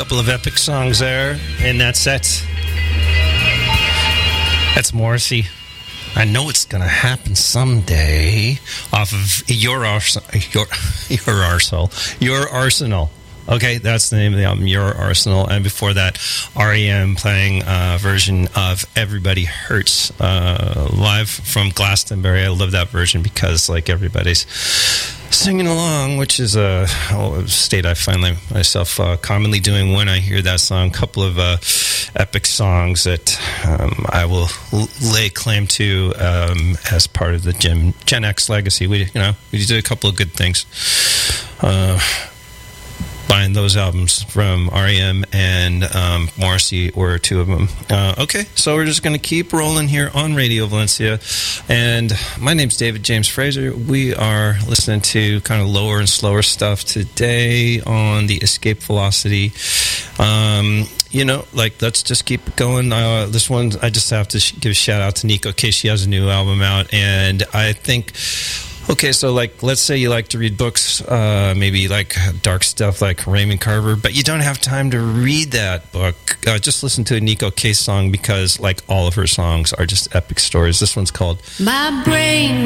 couple of epic songs there in that set. That's Morrissey. I know it's going to happen someday off of Your Arsenal. Okay, that's the name of the album, Your Arsenal. And before that, R.E.M. playing a version of Everybody Hurts live from Glastonbury. I love that version because, like, everybody's singing along, which is a state I find myself commonly doing when I hear that song. A couple of epic songs that I will lay claim to as part of the Gen X legacy. We did a couple of good things. Buying those albums from R.E.M. and Morrissey were two of them. Okay, so we're just going to keep rolling here on Radio Valencia. And my name's David James Fraser. We are listening to kind of lower and slower stuff today on the Escape Velocity. Let's just keep it going. This one, I just have to give a shout out to Nico Case. She has a new album out, and I think... Okay, so let's say you like to read books, maybe like dark stuff like Raymond Carver, but you don't have time to read that book. Just listen to a Nico Case song because, like, all of her songs are just epic stories. This one's called My Brain